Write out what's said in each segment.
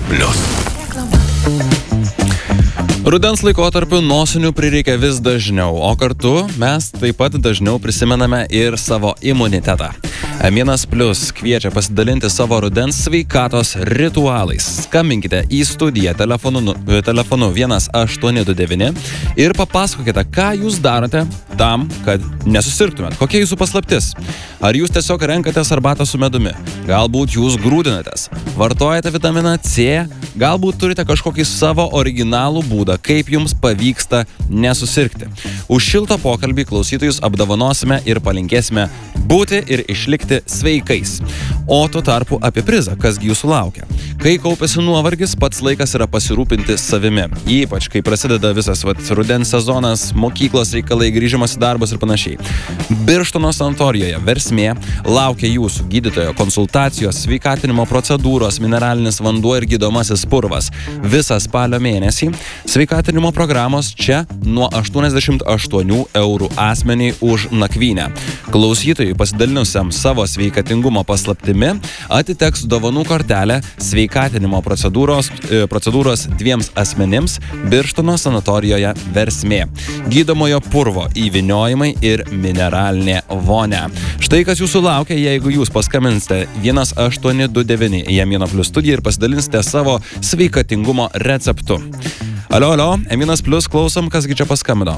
Rudens laikotarpiu nosinių prireikia vis dažniau, o kartu mes taip pat dažniau prisimename ir savo imunitetą. M1 Plus kviečia pasidalinti savo rudens sveikatos ritualais. Skambinkite į studiją telefonu 1829 ir papasakokite, ką jūs darote tam, kad nesusirgtumėt. Kokia jūsų paslaptis? Ar jūs tiesiog renkatės arbatą su medumi? Galbūt jūs grūdinatės? Vartojate vitaminą C? Galbūt turite kažkokį savo originalų būdą, kaip jums pavyksta nesusirgti. Už šiltą pokalbį klausytojus apdovanosime ir palinkėsime būti ir išlikti sveikais. O tuo tarpu apie prizą, kasgi jūsų laukia. Kai kaupiasi nuovargis, pats laikas yra pasirūpinti savimi. Ypač, kai prasideda visas rudens sezonas, mokyklos reikalai, grįžimas į darbus ir panašiai. Birštono sanatorijoje Versmė laukia jūsų gydytojo konsultacijos, sveikatinimo procedūros, mineralinis vanduo ir gydomasis purvas. Visą spalio mėnesį sveikatinimo programos čia nuo 88 eurų asmeniai už nakvynę. Klausytojui pasidalinusiam savo sveikatingumo paslaptimi atiteks dovanų kortelė sveikatinimo procedūros 2 asmenims Birštono sanatorijoje Versmė. Gydomojo purvo įvyniojimai ir mineralinė vonia. Štai kas jūsų laukia, jeigu jūs paskambinsite 1829 į M1 Plus studiją ir pasidalinsite savo sveikatingumo receptu. Alio, M1 Plus, klausom, kasgi čia paskambino.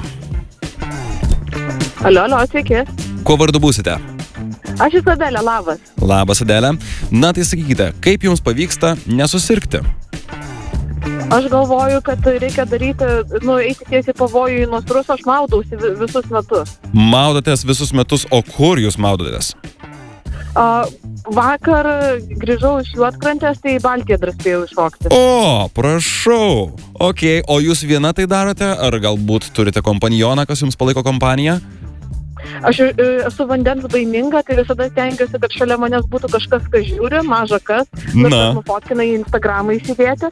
Alio, sveiki. Kuo vardu būsite? Aš esu Adelė, labas. Labas, Adelė. Na tai sakykite, kaip jums pavyksta nesusirgti? Aš galvoju, kad reikia daryti, eiti tiesiai pavojų į nasrus, aš maudausi visus metus. Maudotės visus metus, o kur jūs maudotės? Vakar grįžau iš Juodkrantės, tai į Baltėdrą spėjau iššokti. O, prašau. Ok, o jūs viena tai darote, ar galbūt turite kompanioną, kas jums palaiko kompaniją? Aš esu vandens baiminga, tai visada stengiuosi, kad šalia manęs būtų kažkas, kas žiūri, maža kas, nufotkina į Instagramą įsidėti,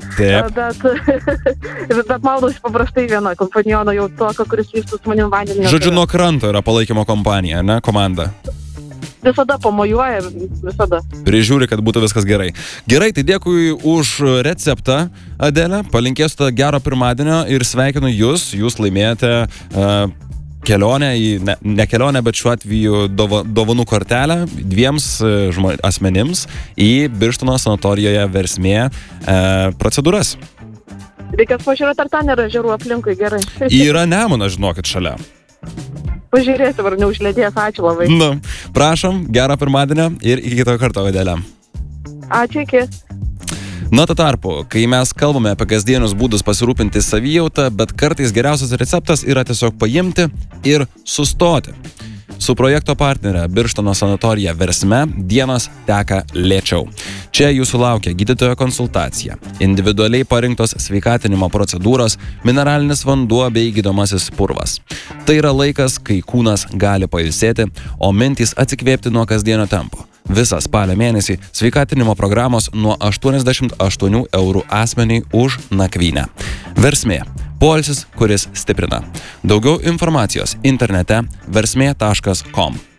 bet maudausi paprastai viena, kompanioną jau tokio, kuris vystų su manim vandenį. Žodžiu, nuo kranto yra palaikymo kompanija, ne, komanda? Visada pamojuoja, visada. Prižiūri, kad būtų viskas gerai. Gerai, tai dėkui už receptą, Adelė, palinkėsite gero pirmadienio ir sveikinu jūs laimėjote kelionę ne kelionę, bet šiuo atveju dovanų kortelę 2 asmenims į Birštono sanatorijoje Versmė procedūras. Reikės pažiūrėti, ar ten yra ežerų aplinkui, gerai. Yra Nemunas, žinokit, šalia. Pažiūrėsiu, ar neužledės, ačiū labai. Prašom, gerą pirmadienio ir iki kito karto, Adelė. Ačiū, iki. Na, tuo tarpu, kai mes kalbame apie kasdienius būdus pasirūpinti savijautą, bet kartais geriausias receptas yra tiesiog paimti ir sustoti. Su projekto partnere Birštono sanatorija Versme dienos teka lėčiau. Čia jūsų laukia gydytojo konsultacija, individualiai parinktos sveikatinimo procedūros, mineralinis vanduo bei gydomasis purvas. Tai yra laikas, kai kūnas gali pailsėti, o mintys atsikvėpti nuo kasdienio tempo. Visą spalio mėnesį sveikatinimo programos nuo 88 eurų asmeniai už nakvynę. Versmė. Poilsis, kuris stiprina. Daugiau informacijos internete versmė.com.